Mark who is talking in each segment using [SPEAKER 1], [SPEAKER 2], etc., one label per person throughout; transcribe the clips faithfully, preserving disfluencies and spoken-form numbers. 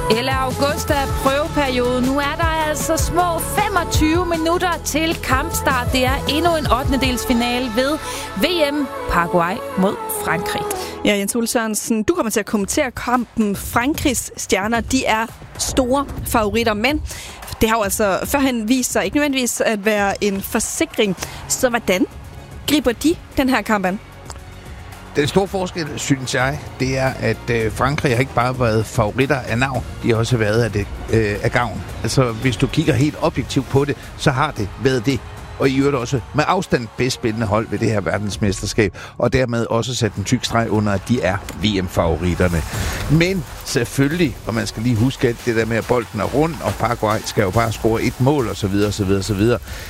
[SPEAKER 1] Eller august er prøveperiode. Nu er der altså små femogtyve minutter til kampstart. Det er endnu en ottendedelsfinale ved V M Paraguay mod Frankrig.
[SPEAKER 2] Ja, Jens Ole Sørensen, du kommer til at kommentere kampen. Frankrigs stjerner, de er store favoritter, men det har jo altså førhen vist sig ikke nødvendigvis at være en forsikring. Så hvordan griber de den her kamp an?
[SPEAKER 3] Den store forskel, synes jeg, det er, at øh, Frankrig har ikke bare været favoritter af navn, de har også været af, det, øh, af gavn. Altså, hvis du kigger helt objektivt på det, så har det været det. Og i øvrigt også med afstand bedst spillende hold ved det her verdensmesterskab, og dermed også sat en tyk streg under, at de er V M-favoritterne. Men selvfølgelig, og man skal lige huske, at det der med, at bolden er rundt, og Paraguay skal jo bare score et mål, osv., osv., osv.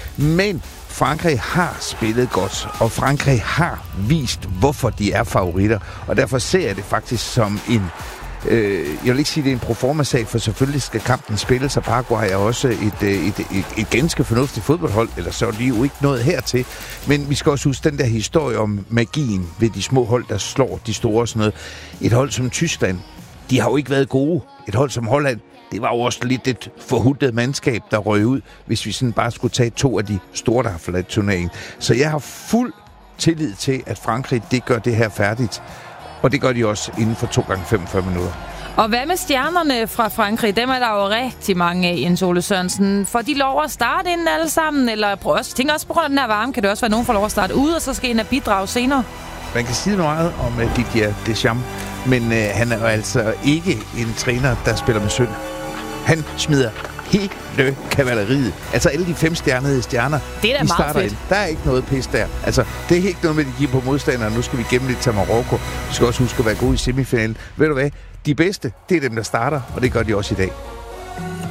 [SPEAKER 3] Men Frankrig har spillet godt, og Frankrig har vist, hvorfor de er favoritter, og derfor ser jeg det faktisk som en Øh, jeg vil ikke sige, at det er en proforma-sag, for selvfølgelig skal kampen spilles, og Paraguay er også et, et, et, et, et ganske fornuftigt fodboldhold, eller så er de jo ikke noget hertil. Men vi skal også huske den der historie om magien ved de små hold, der slår de store og sådan noget. Et hold som Tyskland, de har jo ikke været gode. Et hold som Holland, det var jo også lidt et forhudtet mandskab, der røg ud, hvis vi sådan bare skulle tage to af de store, der har forladt turneringen. Så jeg har fuld tillid til, at Frankrig, det gør det her færdigt. Og det gør de også inden for to gange femogfyrre minutter.
[SPEAKER 1] Og hvad med stjernerne fra Frankrig? Dem er der jo rigtig mange af, Jens Ole Sørensen. Får de lov at starte inden alle sammen? Eller prøv også, tænker også på grund af den her varme, kan det også være, nogen får lov at starte ude, og så skal en af bidrage senere?
[SPEAKER 3] Man kan sige meget om uh, Didier Deschamps, men uh, han er jo altså ikke en træner, der spiller med synd. Han smider hele kavaleriet. Altså alle de fem stjernede stjerner.
[SPEAKER 1] Det er da meget fedt.
[SPEAKER 3] Ind. Der er ikke noget pis der. Altså, det er ikke noget med, at de giver på modstandere. Nu skal vi gemme lidt til Marokko. Vi skal også huske at være gode i semifinalen. Ved du hvad? De bedste, det er dem, der starter, og det gør de også i dag.